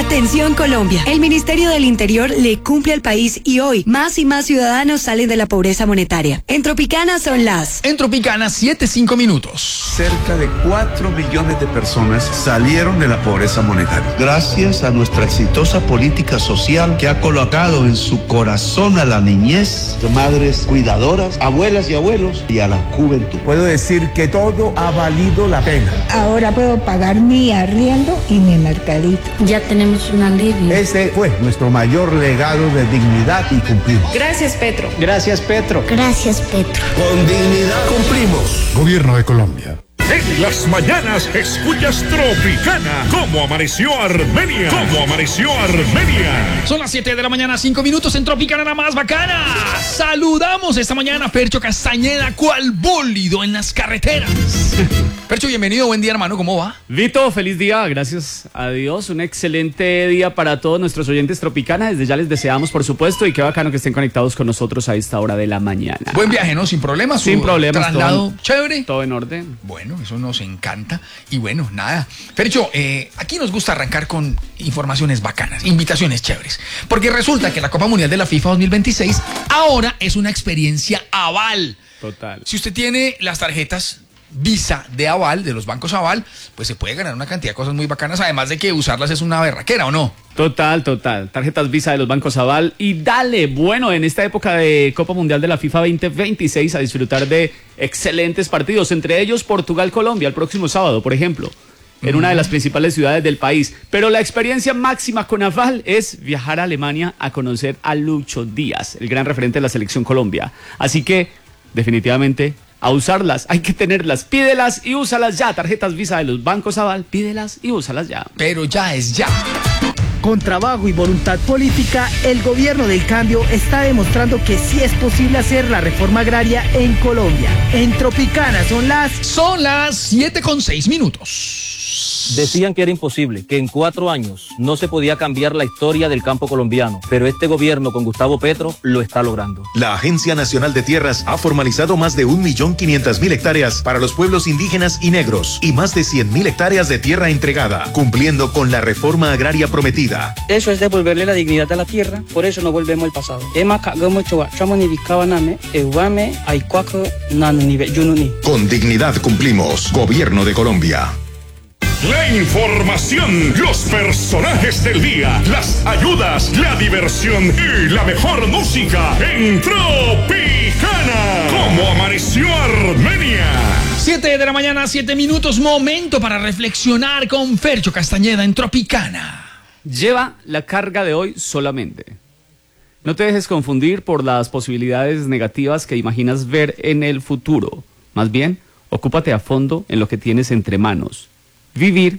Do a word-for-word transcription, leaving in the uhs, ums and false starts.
Atención Colombia, el Ministerio del Interior le cumple al país y hoy más y más ciudadanos salen de la pobreza monetaria. En Tropicana son las... En Tropicana, siete, cinco minutos. Cerca de cuatro millones de personas salieron de la pobreza monetaria. Gracias a nuestra exitosa política social que ha colocado en su corazón a la niñez, madres cuidadoras, abuelas y abuelos y a la juventud. Puedo decir que todo ha valido la pena. Ahora puedo pagar mi arriendo y mi mercadito. Ya tenemos un alivio. Ese fue nuestro mayor legado de dignidad y cumplimos. Gracias, Petro. Gracias, Petro. Gracias, Petro. Con dignidad cumplimos. Gobierno de Colombia. En las mañanas escuchas Tropicana. ¿Cómo amaneció Armenia? ¿Cómo amaneció Armenia? Son las siete de la mañana, cinco minutos en Tropicana, la más bacana. Saludamos esta mañana a Fercho Castañeda, cual bólido en las carreteras. Fercho, bienvenido, buen día, hermano, ¿cómo va? Vito, feliz día, gracias a Dios. Un excelente día para todos nuestros oyentes Tropicana. Desde ya les deseamos, por supuesto, y qué bacano que estén conectados con nosotros a esta hora de la mañana. Buen viaje, ¿no? Sin problemas. Sin problemas. Traslado todo, chévere. Todo en orden. Bueno, eso nos encanta. Y bueno, nada. Fercho, eh, aquí nos gusta arrancar con informaciones bacanas, invitaciones chéveres. Porque resulta que la Copa Mundial de la FIFA dos mil veintiséis ahora es una experiencia aval. Total. Si usted tiene las tarjetas Visa de aval, de los bancos aval, pues se puede ganar una cantidad de cosas muy bacanas, además de que usarlas es una berraquera, ¿o no? Total, total. Tarjetas Visa de los bancos aval. Y dale, bueno, en esta época de Copa Mundial de la FIFA veinte veintiséis a disfrutar de excelentes partidos, entre ellos Portugal-Colombia el próximo sábado, por ejemplo, en una de las principales ciudades del país. Pero la experiencia máxima con aval es viajar a Alemania a conocer a Lucho Díaz, el gran referente de la selección Colombia. Así que, definitivamente, a usarlas, hay que tenerlas, pídelas y úsalas ya. Tarjetas Visa de los bancos aval, pídelas y úsalas ya. Pero ya es ya. Con trabajo y voluntad política, el gobierno del cambio está demostrando que sí es posible hacer la reforma agraria en Colombia. En Tropicana son las... Son las siete con seis minutos. Decían que era imposible, que en cuatro años no se podía cambiar la historia del campo colombiano, pero este gobierno con Gustavo Petro lo está logrando. La Agencia Nacional de Tierras ha formalizado más de un millón quinientas mil hectáreas para los pueblos indígenas y negros y más de cien mil hectáreas de tierra entregada, cumpliendo con la reforma agraria prometida. Eso es devolverle la dignidad a la tierra, por eso no volvemos al pasado. Con dignidad cumplimos. Gobierno de Colombia. La información, los personajes del día, las ayudas, la diversión y la mejor música en Tropicana. ¿Cómo amaneció Armenia? siete de la mañana, siete minutos, momento para reflexionar con Fercho Castañeda en Tropicana. Lleva la carga de hoy solamente. No te dejes confundir por las posibilidades negativas que imaginas ver en el futuro. Más bien, ocúpate a fondo en lo que tienes entre manos. Vivir